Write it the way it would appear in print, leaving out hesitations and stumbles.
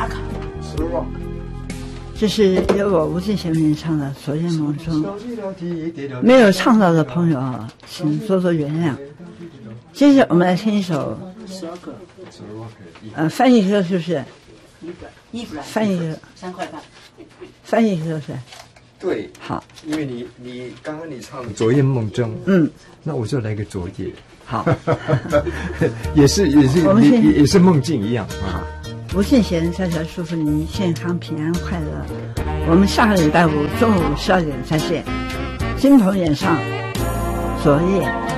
阿卡。 这是由我吴敬贤演唱的《昨夜梦中》，没有唱到的朋友啊，请多多原谅。接着我们来听一首翻译歌，是不是？翻译歌 3块半。 翻译歌是？ 对， 好， 因为你刚刚你唱《昨夜梦中》，那我就来个昨夜， 好， 也是梦境一样啊。 吴敬贤在这祝福您健康平安快乐。我们下个礼拜五中午12点再见。金鹏演唱《昨夜》。